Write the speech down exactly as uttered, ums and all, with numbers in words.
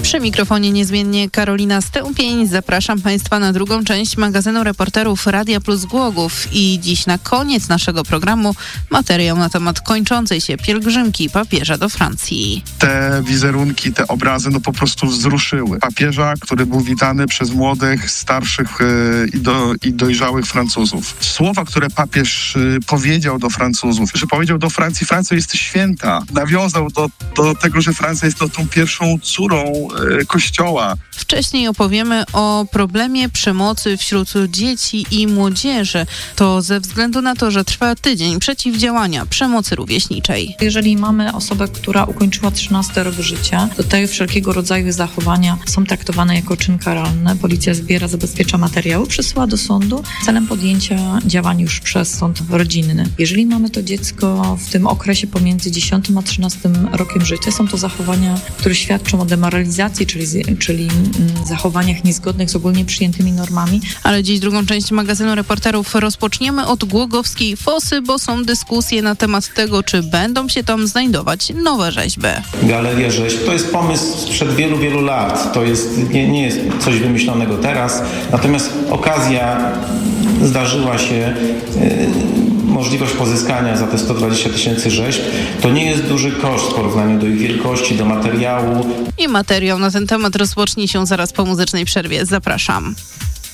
Przy mikrofonie niezmiennie Karolina Stępień. Zapraszam Państwa na drugą część magazynu reporterów Radia Plus Głogów. I dziś na koniec naszego programu materiał na temat kończącej się pielgrzymki papieża do Francji. Te wizerunki, te obrazy no po prostu wzruszyły. Papieża, który był witany przez młodych, starszych yy, i, do, i dojrzałych Francuzów. Słowa, które papież yy, powiedział do Francuzów, że powiedział do Francji, Francja jest święta. Nawiązał do, do tego, że Francja jest to, tą pierwszą córą yy, Kościoła. Wcześniej opowiemy o problemie przemocy wśród dzieci i młodzieży. To ze względu na to, że trwa tydzień przeciwdziałania przemocy rówieśniczej. Jeżeli mamy osobę, która ukończyła trzynasty rok życia, to te wszelkiego rodzaju zachowania są traktowane jako czyn karalny. Policja zbiera, zabezpiecza materiały, przesyła do sądu celem podjęcia działań już przez sąd rodzinny. Jeżeli mamy to dziecko w tym okresie pomiędzy dziesiątym a trzynastym rokiem życia, są to zachowania, które świadczą o demoralizacji, czyli, czyli zachowaniach niezgodnych z ogólnie przyjętymi normami. Ale dziś drugą część magazynu reporterów rozpoczniemy od Głogowskiej Fosy, bo są dyskusje na temat tego, czy będą się tam znajdować nowe rzeźby. Galeria rzeźb to jest pomysł sprzed wielu, wielu lat. To jest, nie, nie jest coś wymyślonego teraz. Natomiast okazja zdarzyła się, yy, możliwość pozyskania za te sto dwadzieścia tysięcy rzeźb. To nie jest duży koszt w porównaniu do ich wielkości, do materiału. I materiał na ten temat rozpocznie się zaraz po muzycznej przerwie. Zapraszam.